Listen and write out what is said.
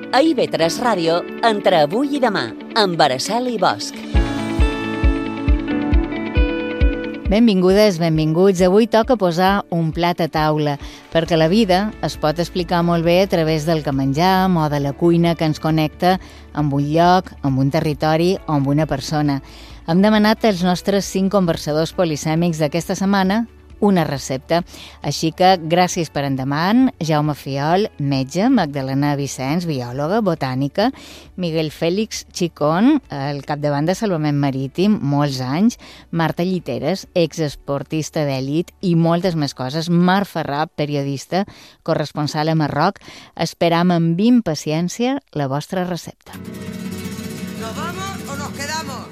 A IB3 Ràdio, entre avui i demà, amb Araceli Bosch. Benvingudes, benvinguts. Avui toca posar un plat a taula, perquè la vida es pot explicar molt bé a través del que menjam o de la cuina que ens connecta amb un lloc, amb un territori o amb una persona. Hem demanat als nostres 5 conversadors polisèmics d'aquesta setmana una recepta. Així que gràcies per endavant, Jaume Fiol, metge, Magdalena Vicenç, biòloga, botànica, Miguel Fèlix Chicón, el capdavant de Salvament Marítim, molts anys, Marta Lliteres, exesportista d'èlit i moltes més coses, Mar Ferrà, periodista, corresponsal a Marroc. Esperam amb impaciència la vostra recepta. ¿Nos vamos o nos quedamos?